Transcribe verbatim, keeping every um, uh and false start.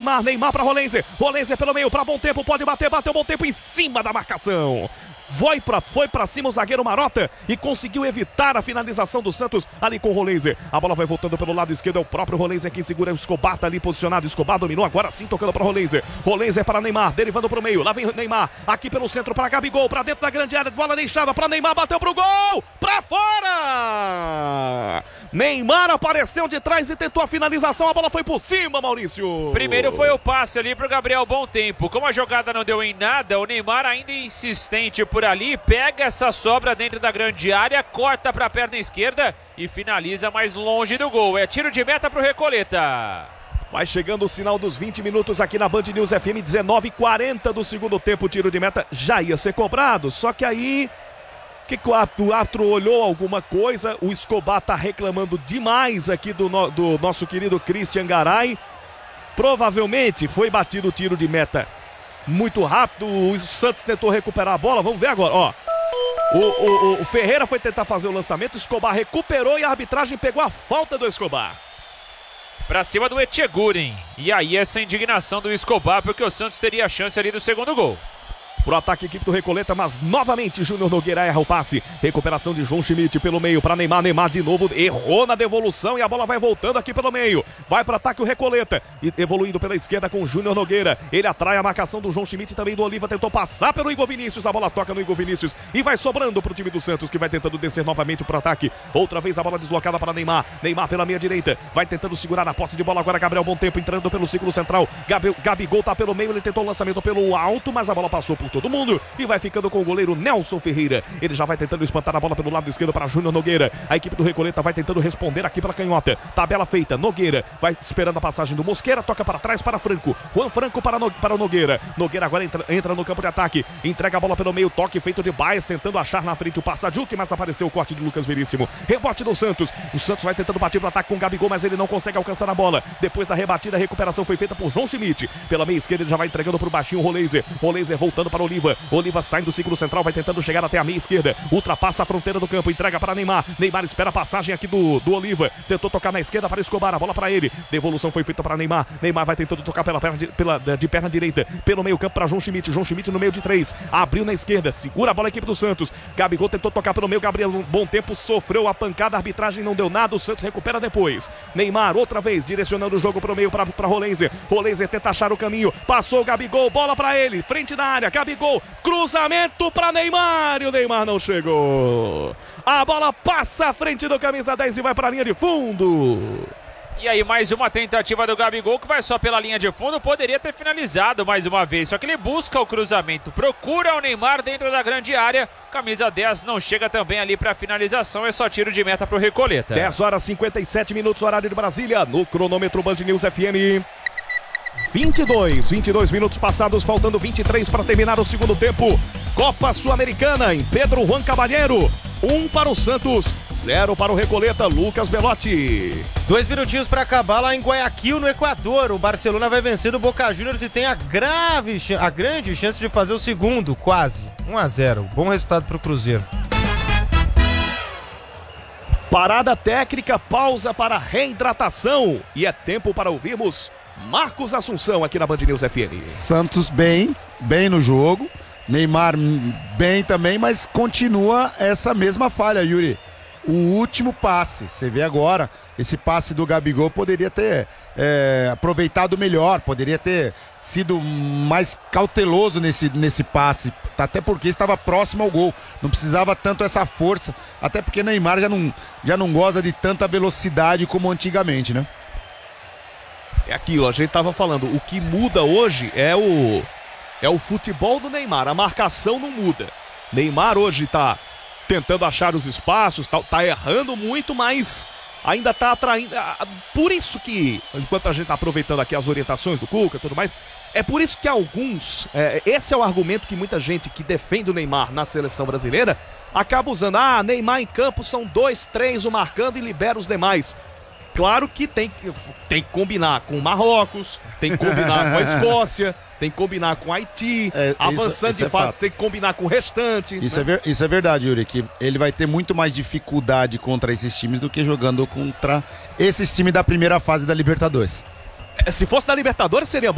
Neymar, Neymar para Rolense, Rolense pelo meio, para Bom Tempo, pode bater, bateu Bom Tempo em cima da marcação. Foi pra, foi pra cima o zagueiro Marota e conseguiu evitar a finalização do Santos ali com o Rolense. A bola vai voltando pelo lado esquerdo, é o próprio Rolense quem segura. O Escobar tá ali posicionado, Escobar dominou, agora sim tocando para Rolense. Rolense é para Neymar, derivando pro meio, lá vem Neymar, aqui pelo centro para Gabigol, para dentro da grande área, bola deixada para Neymar, bateu pro gol, pra fora! Neymar apareceu de trás e tentou a finalização, a bola foi por cima, Maurício. Primeiro foi o passe ali pro Gabriel Bom Tempo. Como a jogada não deu em nada, o Neymar ainda insistente por ali, pega essa sobra dentro da grande área, corta para a perna esquerda e finaliza mais longe do gol. É tiro de meta pro Recoleta. Vai chegando o sinal dos vinte minutos aqui na Band News F M, dezenove e quarenta do segundo tempo. O tiro de meta já ia ser cobrado, só que aí que o árbitro olhou alguma coisa. O Escobar tá reclamando demais aqui do, no, do nosso querido Christian Garay. Provavelmente foi batido o tiro de meta muito rápido. O Santos tentou recuperar a bola. Vamos ver agora, ó. O, o, o Ferreira foi tentar fazer o lançamento, o Escobar recuperou e a arbitragem pegou a falta do Escobar. Pra cima do Etcheguren. E aí essa indignação do Escobar, porque o Santos teria a chance ali do segundo gol. Pro ataque, equipe do Recoleta, mas novamente Júnior Nogueira erra o passe. Recuperação de João Schmidt pelo meio para Neymar. Neymar de novo errou na devolução e a bola vai voltando aqui pelo meio. Vai pro ataque o Recoleta, e evoluindo pela esquerda com o Júnior Nogueira. Ele atrai a marcação do João Schmidt, também do Oliva, tentou passar pelo Igor Vinícius. A bola toca no Igor Vinícius e vai sobrando pro time do Santos, que vai tentando descer novamente pro ataque. Outra vez a bola deslocada para Neymar. Neymar pela meia direita, vai tentando segurar a posse de bola agora. Gabriel Bom Tempo entrando pelo círculo central. Gabi, Gabigol tá pelo meio, ele tentou o lançamento pelo alto, mas a bola passou por todo mundo e vai ficando com o goleiro Nelson Ferreira. Ele já vai tentando espantar a bola pelo lado esquerdo para Júnior Nogueira. A equipe do Recoleta vai tentando responder aqui pela canhota. Tabela feita, Nogueira vai esperando a passagem do Mosqueira, toca para trás para Franco. Juan Franco para, no, para o Nogueira. Nogueira agora entra, entra no campo de ataque, entrega a bola pelo meio, toque feito de Baez, tentando achar na frente o Passaduque, mas apareceu o corte de Lucas Veríssimo. Rebote do Santos. O Santos vai tentando bater pro ataque com o Gabigol, mas ele não consegue alcançar a bola. Depois da rebatida, a recuperação foi feita por João Schmidt. Pela meia esquerda, ele já vai entregando pro baixinho Rolense. Rolense voltando para Oliva. Oliva sai do círculo central, vai tentando chegar até a meia esquerda, ultrapassa a fronteira do campo, entrega para Neymar. Neymar espera a passagem aqui do, do Oliva, tentou tocar na esquerda para Escobar, a bola para ele, devolução foi feita para Neymar. Neymar vai tentando tocar pela perna de, pela, de perna direita, pelo meio campo para João Schmidt. João Schmidt no meio de três, abriu na esquerda, segura a bola a equipe do Santos. Gabigol tentou tocar pelo meio, Gabriel Bom Tempo sofreu a pancada, a arbitragem não deu nada, o Santos recupera depois. Neymar outra vez direcionando o jogo para o meio para Rolense. Rolense tenta achar o caminho, passou o Gabigol, bola para ele, frente na área, Gabigol, cruzamento para Neymar, e o Neymar não chegou. A bola passa à frente do camisa dez e vai para a linha de fundo. E aí mais uma tentativa do Gabigol, que vai só pela linha de fundo, poderia ter finalizado mais uma vez, só que ele busca o cruzamento, procura o Neymar dentro da grande área, camisa dez não chega também ali para finalização, é só tiro de meta pro Recoleta. dez horas e cinquenta e sete minutos, horário de Brasília, no cronômetro Band News F M. vinte e dois, vinte e dois minutos passados, faltando vinte e três para terminar o segundo tempo. Copa Sul-Americana em Pedro Juan Caballero. Um para o Santos, zero para o Recoleta, Lucas Belotti. Dois minutinhos para acabar lá em Guayaquil, no Equador. O Barcelona vai vencer o Boca Juniors e tem a grave, a grande chance de fazer o segundo, quase. um a zero, bom resultado para o Cruzeiro. Parada técnica, pausa para reidratação. E é tempo para ouvirmos Marcos Assunção aqui na Band News F M. Santos bem, bem no jogo. Neymar bem também, mas continua essa mesma falha, Yuri. O último passe, você vê agora, esse passe do Gabigol poderia ter é, aproveitado melhor, poderia ter sido mais cauteloso nesse, nesse passe, até porque estava próximo ao gol, não precisava tanto essa força, até porque Neymar já não, já não goza de tanta velocidade como antigamente, né? É aquilo, a gente tava falando, o que muda hoje é o é o futebol do Neymar, a marcação não muda. Neymar hoje tá tentando achar os espaços, tá, tá errando muito, mas ainda tá atraindo. Por isso que, enquanto a gente tá aproveitando aqui as orientações do Cuca e tudo mais, é por isso que alguns, é, esse é o argumento que muita gente que defende o Neymar na seleção brasileira acaba usando. Ah, Neymar em campo são dois, três o marcando e libera os demais. Claro que tem, tem que combinar com o Marrocos, tem que combinar com a Escócia, tem que combinar com o Haiti, é, avançando isso, isso de fase, é tem que combinar com o restante. Isso, né? é ver, isso é verdade, Yuri, que ele vai ter muito mais dificuldade contra esses times do que jogando contra esses times da primeira fase da Libertadores. Se fosse da Libertadores seria